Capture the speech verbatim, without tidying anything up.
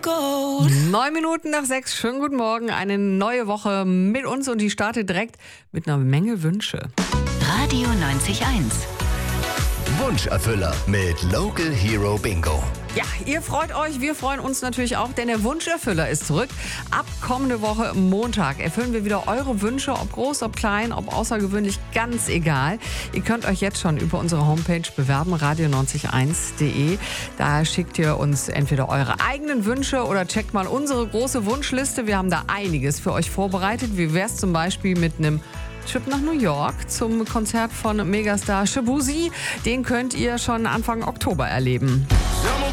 Neun Minuten nach sechs, schönen guten Morgen. Eine neue Woche mit uns und die startet direkt mit einer Menge Wünsche. Radio neunzig eins. Wunscherfüller mit Local Hero Bingo. Ja, ihr freut euch, wir freuen uns natürlich auch, denn der Wunscherfüller ist zurück. Ab kommende Woche Montag erfüllen wir wieder eure Wünsche, ob groß, ob klein, ob außergewöhnlich, ganz egal. Ihr könnt euch jetzt schon über unsere Homepage bewerben, radio neunzig eins punkt de. Da schickt ihr uns entweder eure eigenen Wünsche oder checkt mal unsere große Wunschliste. Wir haben da einiges für euch vorbereitet. Wie wär's zum Beispiel mit einem Trip nach New York zum Konzert von Megastar Shaboozey. Den könnt ihr schon Anfang Oktober erleben.